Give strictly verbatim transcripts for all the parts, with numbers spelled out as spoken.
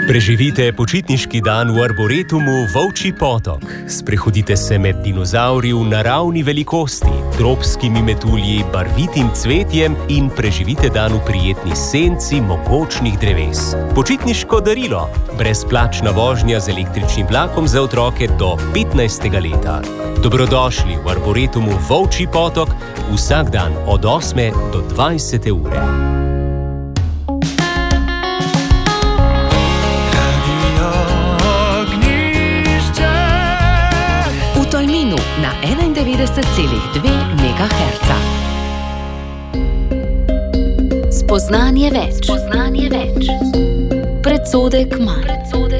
Preživite počitniški dan v Arboretumu Volčji potok. Sprehodite se med dinozavri v naravni velikosti, tropskimi metulji, barvitim cvetjem in preživite dan v prijetni senci mogočnih dreves. Počitniško darilo. Brezplačna vožnja z električnim vlakom za otroke do petnajstega leta. Dobrodošli v Arboretumu Volčji potok vsak dan od osme do dvajsete ure. Na enaindevetdeset celih dve megaherca. Spoznanje več. Spoznanje več. Predsodek manj.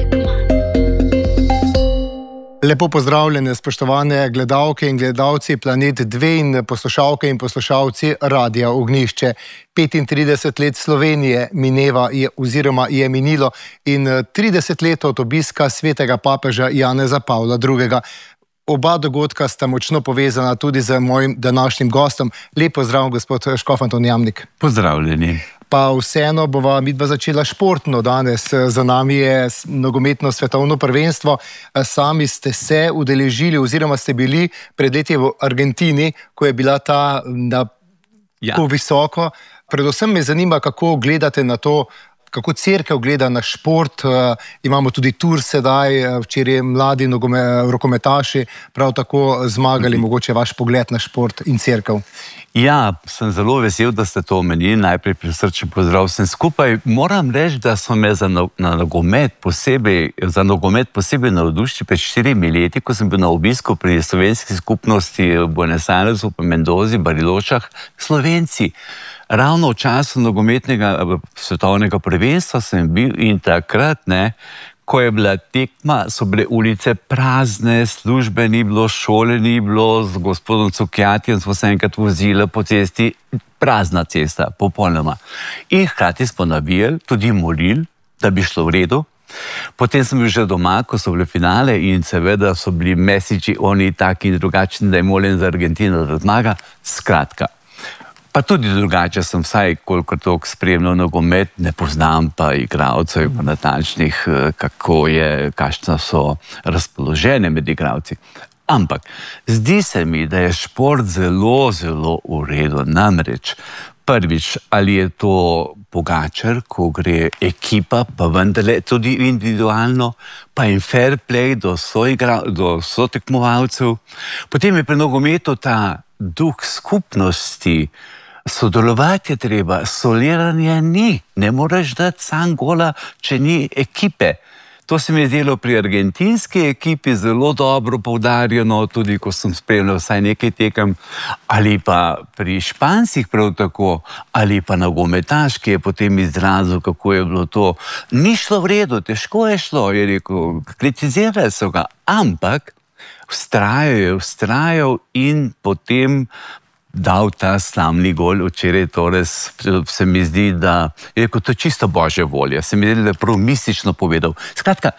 Lepo pozdravljene, spoštovane gledalke in gledalci Planet dve in poslušalke in poslušalci Radia Ognjišče. petintrideset let Slovenije mineva je oziroma je minilo in trideset let od obiska svetega papeža Janeza Pavla drugega. Oba dogodka sta močno povezana tudi z mojim današnjim gostom. Lep pozdrav, gospod škof Anton Jamnik. Pozdravljeni. Pa vseeno bova midva začela športno danes. Za nami je nogometno svetovno prvenstvo. Sami ste se udeležili oziroma ste bili pred leti v Argentini, ko je bila ta na ja. tako visoko. Predvsem me zanima, kako gledate na to, kako cerkev gleda na šport. Uh, imamo tudi tur sedaj, včeraj mladi nogome, rokometaši prav tako zmagali, mm-hmm. mogoče vaš pogled na šport in cerkev. Ja, sem zelo vesel, da ste to omenili. Najprej prisrčen pozdrav vsem skupaj. Moram reči, da so me za, no, na nogomet posebej, za nogomet posebej navdušili pred štirimi leti, ko sem bil na obisku pri slovenski skupnosti v Buenos Airesu, v Mendozi, Bariločah, Slovenci. Ravno v času nogometnega svetovnega prvenstva sem bil in takrat, ne, ko je bila tekma, so bile ulice prazne, službe ni bilo, šole ni bilo, z gospodom Cukjatijem smo se enkrat vozili po cesti, prazna cesta, popolnoma. In hkrati smo navijali, tudi molili, da bi šlo v redu. Potem sem bil že doma, ko so bile finale in seveda so bili mesiči oni taki in drugačni, da je molim za Argentino, da zmaga. Skratka. Pa tudi drugače sem vsaj kolikor toliko spremljal nogomet, ne poznam pa igralcev, pa natančnih, kako je, kakšna so razpoložene med igralci. Ampak zdi se mi, da je šport zelo, zelo v redu. Namreč prvič, ali je to Pogačar, ko gre ekipa, pa vendarle tudi individualno, pa in fair play do soigra, do sotekmovalcev. Potem je pri nogometu ta duh skupnosti, sodelovati je treba, soliranja ni, ne moreš dati sam gola, če ni ekipe. To se mi je zdelo pri argentinski ekipi zelo dobro poudarjeno, tudi ko sem spremljal vsaj nekaj tekem, ali pa pri Špancih prav tako, ali pa nogometaš, ki je potem izrazil, kako je bilo to. Ni šlo v redu, težko je šlo, je rekel, kritizirali so ga, ampak vztrajal je, vztrajal in potem dal ta slamni gol včeraj, torej se mi zdi, da je rekel, to je čisto božja volja, se mi zdi, da je prav mistično povedal. Skratka,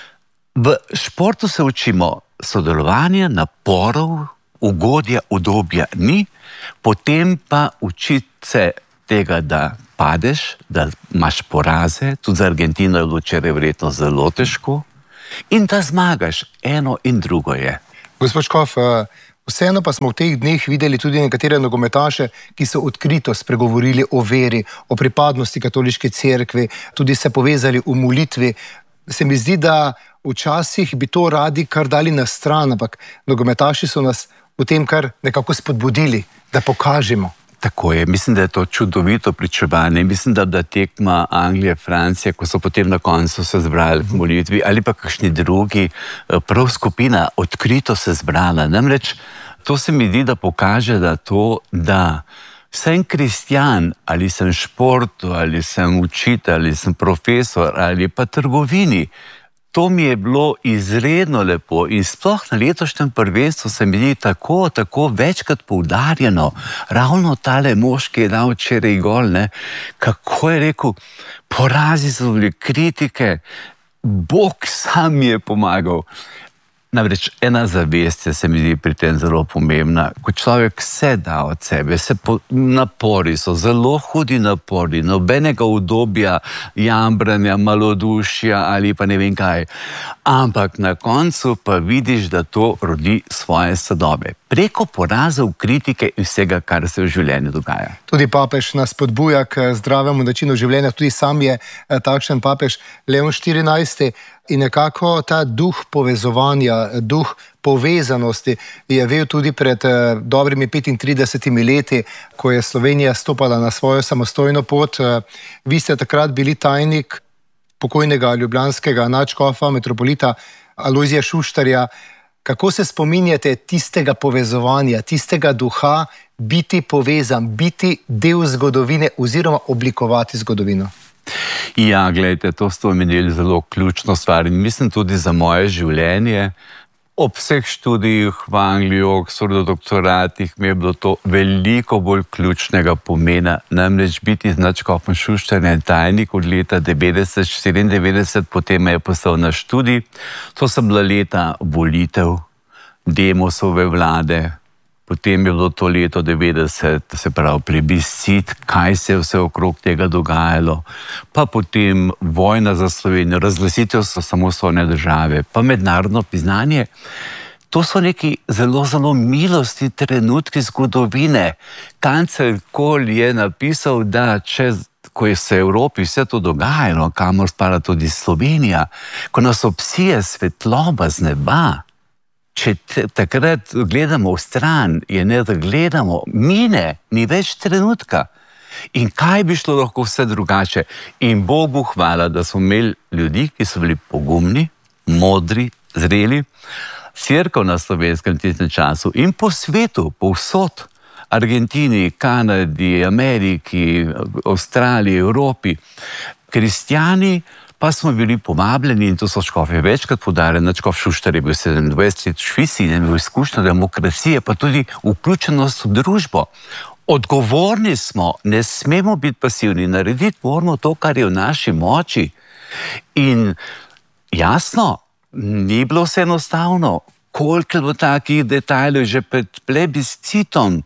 v športu se učimo sodelovanja, naporov, ugodja, udobja ni, potem pa učiti se tega, da padeš, da imaš poraze, tudi za Argentino je bilo včeraj verjetno zelo težko, in da zmagaš, eno in drugo je. Gospod Škof, vseeno pa smo v teh dneh videli tudi nekatere nogometaše, ki so odkrito spregovorili o veri, o pripadnosti katoliške cerkvi, tudi se povezali v molitvi. Se mi zdi, da včasih bi to radi kar dali na stran, ampak nogometaši so nas v tem kar nekako spodbudili, da pokažemo. Tako je, mislim, da je to čudovito pričevanje. Mislim, da da tekma Anglije, Francije, ko so potem na koncu se zbrali v molitvi, ali pa kakšni drugi, prav skupina odkrito se zbrala. Namreč to se mi zdi, da pokaže, da to, da sem kristjan, ali sem športu, ali sem učitelj, ali sem profesor, ali pa trgovini, to mi je bilo izredno lepo in sploh na letošnjem prvenstvu se mi zdi tako, tako večkrat poudarjeno. Ravno tale mož, ki je dal včeraj gol, ne, kako je rekel, porazi so bili kritike, Bog sam mi je pomagal. Namreč ena zavest je se mi zdi pri tem zelo pomembna. Ko človek vse da od sebe, se po, napori so, zelo hudi napori, nobenega udobja, jambranja, malodušja ali pa ne vem kaj. Ampak na koncu pa vidiš, da to rodi svoje sadove. Preko porazov, kritike in vsega, kar se v življenju dogaja. Tudi papež nas spodbuja k zdravemu načinu življenja, tudi sam je takšen papež Leon štirinajsti. In nekako ta duh povezovanja, duh povezanosti je vel tudi pred eh, dobrimi petintridesetimi leti, ko je Slovenija stopala na svojo samostojno pot. Eh, vi ste takrat bili tajnik pokojnega ljubljanskega nadškofa, metropolita Alojzija Šuštarja. Kako se spominjate tistega povezovanja, tistega duha, biti povezan, biti del zgodovine oziroma oblikovati zgodovino? Ja, gledajte, to ste omenili zelo ključno stvar in mislim tudi za moje življenje. Ob vseh študijih v Angliji, Oxfordu, doktoratih mi je bilo to veliko bolj ključnega pomena. Namreč biti z nadškofom Šuštarjem tajnik od leta devetdeset štiriindevetdeset, potem je postal na študij. To so bila leta volitev, Demosove vlade. Potem je bilo to leto devetdeset, se pravi plebiscit, kaj se je vse okrog tega dogajalo, pa potem vojna za Slovenijo, razglasitev samostojne države, pa mednarodno priznanje. To so neki zelo, zelo milosti trenutki zgodovine. Kancler Kohl je napisal, da če, ko je se v Evropi vse to dogajalo, kamor spada tudi Slovenija, ko nas obsije svetloba z neba, če takrat gledamo v stran, je ne da gledamo, mine, ni več trenutka. In kaj bi šlo lahko vse drugače? In Bogu hvala, da smo imeli ljudi, ki so bili pogumni, modri, zreli, Cerkev na Slovenskem tistem času in po svetu, povsod, Argentini, Kanadi, Ameriki, Avstraliji, Evropi, kristjani, pa smo bili povabljeni, in to so škofje večkrat poudarjali, nadškof Šuštar je bil sedemindvajset let v Švici in je imel izkušnjo demokracije, pa tudi vključenost v družbo. Odgovorni smo, ne smemo biti pasivni, narediti moramo to, kar je v naši moči. In jasno, ni bilo vse enostavno. Koliko je bilo takih detajlov že pred plebiscitom,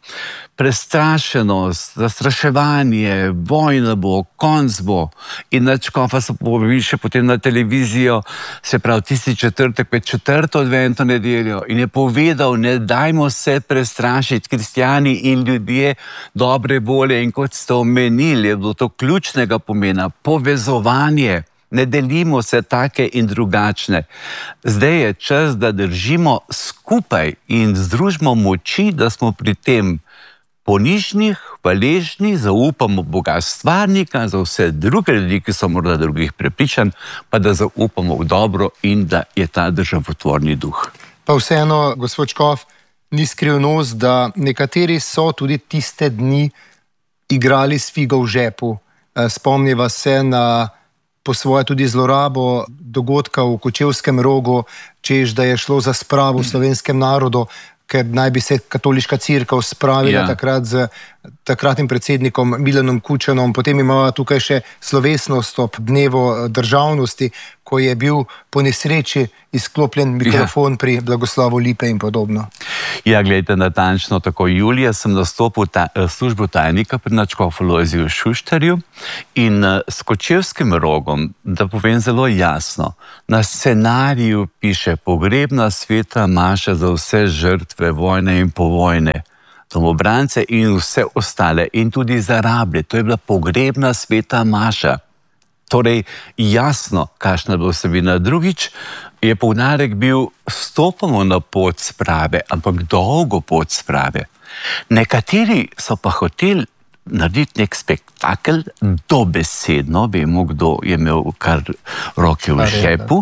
prestrašenost, zastraševanje, vojna bo, konc bo. In nadškofa so povabili še potem na televizijo, se pravi tisti četrtek pred četrto adventno nedeljo, in je povedal, ne dajmo se prestrašiti, kristjani in ljudje dobre volje. In kot ste omenili, je bilo to ključnega pomena, povezovanje. Ne delimo se take in drugačne. Zdaj je čas, da držimo skupaj in združimo moči, da smo pri tem ponižnih, hvaležni, zaupamo Boga stvarnika, za vse druge ljudi, ki so morda drugih prepričanj, pa da zaupamo v dobro in da je ta državotvorni duh. Pa vseeno, gospod škof, ni skrivnost, da nekateri so tudi tiste dni igrali s figo v žepu. Spomniva se na po svoje tudi zlorabo dogodka v Kočevskem Rogu, češ, da je šlo za spravo v slovenskem narodu, ker naj bi se katoliška cerkev spravila ja. takrat z takratnim predsednikom Milanom Kučanom. Potem imamo tukaj še slovesnost ob dnevu državnosti, ko je bil po nesreči izklopljen mikrofon ja. pri blagoslovu lipe in podobno. Ja, gledajte, natančno tako. Julija sem nastopil ta, službo tajnika pri nadškofu Alojziju Šuštarju in s Kočevskim Rogom, da povem zelo jasno, na scenariju piše pogrebna sveta maša za vse žrtve vojne in povojne, domobrance in vse ostale in tudi za rablje. To je bila pogrebna sveta maša. Torej, jasno, kakšna bo vsebina. Drugič je poudarek bil, stopamo na pot sprave, ampak dolgo pot sprave. Nekateri so pa hoteli narediti nek spektakel, dobesedno, vemo, kdo je imel kar roke v žepu.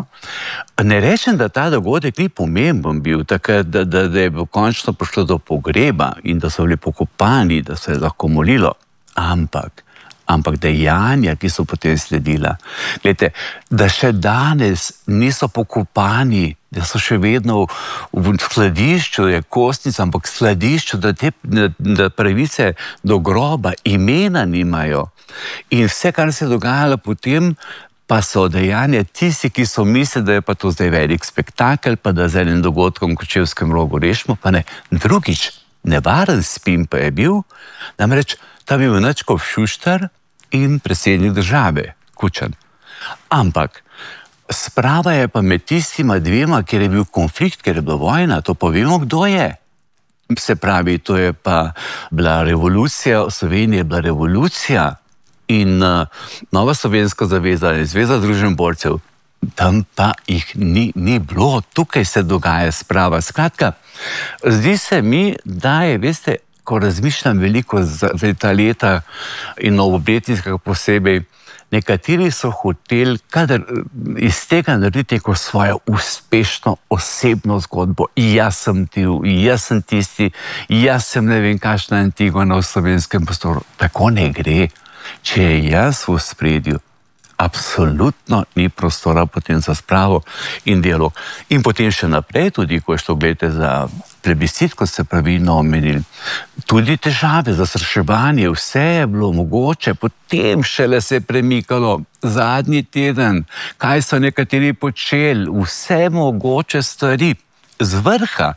Ne rečem, da ta dogodek ni pomemben bil, tako da, da, da je končno prišlo do pogreba in da so bili pokopani, da se je lahko molilo, ampak ampak dejanja, ki so potem sledila. Glejte, da še danes niso pokopani, da so še vedno v skladišču, je kostnica, ampak skladišču, da te da pravice do groba, imena nimajo. In vse, kar se je dogajalo potem, pa so dejanja tisti, ki so mislili, da je pa to zdaj velik spektakel, pa da z enim dogodkom v Kočevskem Rogu rešimo, pa ne. Drugič, nevaren spin pa je bil, namreč tam je bil Nadškof Šuštar in predsednik države, Kučan. Ampak sprava je pa med tistima dvema, kjer je bil konflikt, kjer je bila vojna, to pa vemo, kdo je. Se pravi, to je pa bila revolucija, v Sloveniji je bila revolucija in uh, Nova slovenska zaveza in Zveza združenih borcev, tam pa jih ni, ni bilo, tukaj se dogaja sprava. Skratka, zdi se mi, da je, veste, ko razmišljam veliko za, za ta leta in novobletniškega posebej, nekateri so hoteli kadar iz tega narediti neko svojo uspešno osebno zgodbo. Jaz sem ti, jaz sem tisti, jaz sem ne vem kakšna Antigona v slovenskem prostoru. Tako ne gre. Če je jaz v ospredju, absolutno ni prostora potem za spravo in dialog. In potem še naprej tudi, ko je šlo, gledajte, za plebiscit, kot ste pravilno omenili, tudi težave, zastraševanje, vse je bilo mogoče, potem šele se je premikalo zadnji teden, kaj so nekateri počeli, vse mogoče stvari z vrha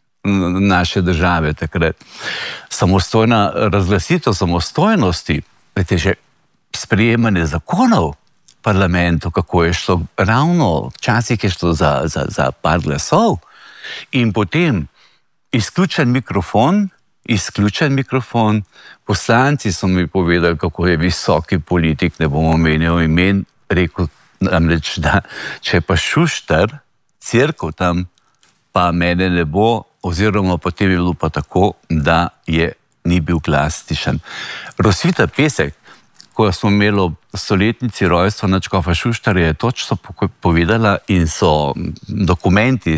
naše države takrat. Samostojna razglasitev samostojnosti, veste, že sprejemanje zakonov v parlamentu, kako je šlo, ravno včasih je šlo za, za, za par glasov in potem izključen mikrofon, izključen mikrofon, poslanci so mi povedali, kako je visoki politik, ne bomo omenjal imen, rekel namreč, da če pa Šuštar, Cerkev tam, pa mene ne bo, oziroma potem je bilo pa tako, da je ni bil glas tišen. Rosvita Pesek, ko smo imeli ob stoletnici rojstva Nadškofa Šuštarja, je točno povedala in so dokumenti,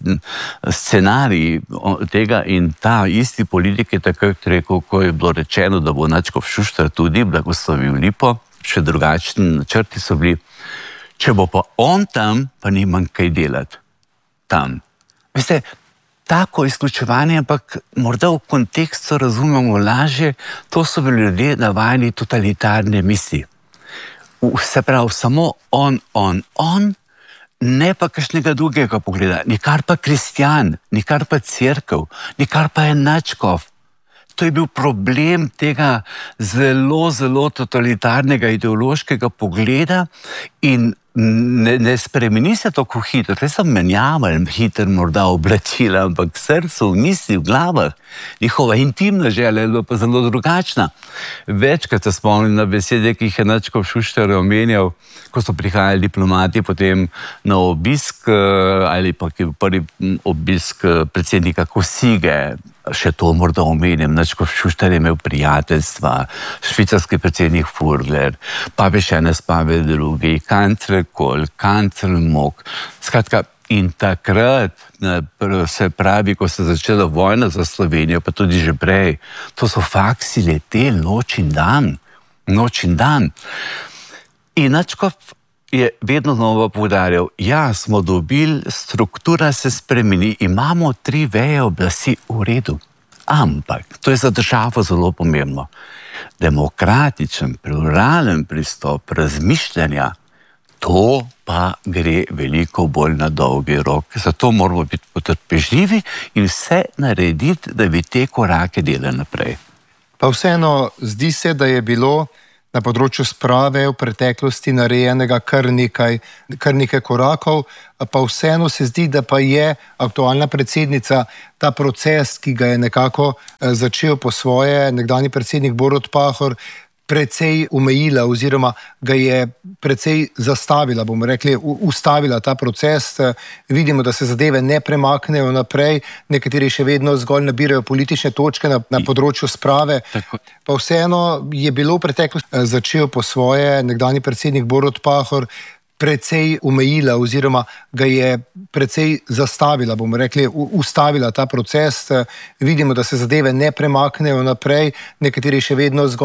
scenariji tega in ta isti politik je takrat rekel, ko je bilo rečeno, da bo Nadškof Šuštar tudi blagoslovil Lipo, še drugačni načrti so bili. Če bo pa on tam, pa nimam kaj delati tam. Veste, tako izključevanje, ampak morda v kontekstu razumemo lažje, to so bili ljudje navajeni totalitarne misli. Se pravi, samo on, on, on, ne pa kakšnega drugega pogleda, nikar pa kristjan, nikar pa Cerkev, nikar pa je Nadškof. To je bil problem tega zelo, zelo totalitarnega ideološkega pogleda in ne, ne spremeni se tako hitro. Te sem menjaval hitro morda oblačila, ampak srcu, misli, v glavah, njihova intimna želja je bila pa zelo drugačna. Večkrat se spomnim na besede, ki jih je Nadškof Šuštar omenjal, ko so prihajali diplomati potem na obisk ali pa prvi obisk predsednika Kosige. Še to morda omenim, Nadškof Šuštar je imel prijateljstva, švicarski predsednik Furler, Papež Janez Pavel drugi, kancler Kohl, kancler Mock. Skratka, in takrat, se pravi, ko se je začela vojna za Slovenijo, pa tudi že prej, to so faksi leteli noč in dan, noč in dan. In Nadškof je vedno znova poudarjal, ja, smo dobili, struktura se spremeni, imamo tri veje oblasti v redu. Ampak, to je za državo zelo pomembno. Demokratičen, pluralen pristop razmišljanja, to pa gre veliko bolj na dolgi rok. Zato moramo biti potrpežljivi in vse narediti, da bi te korake delali naprej. Pa vseeno, zdi se, da je bilo na področju sprave v preteklosti narejenega kar nekaj, kar nekaj korakov, pa vseeno se zdi, da pa je aktualna predsednica ta proces, ki ga je nekako začel po svoje nekdanji predsednik Borut Pahor, precej omejila oziroma ga je precej zastavila, bomo rekli, ustavila ta proces. Vidimo, da se zadeve ne premaknejo naprej, nekateri še vedno zgolj nabirajo politične točke na, na področju sprave. Tako. Pa vseeno je bilo v preteklosti začel po svoje nekdanji predsednik Borut Pahor precej omejila oziroma ga je precej zastavila, bomo rekli, ustavila ta proces. Vidimo, da se zadeve ne premaknejo naprej, nekateri še vedno zgolj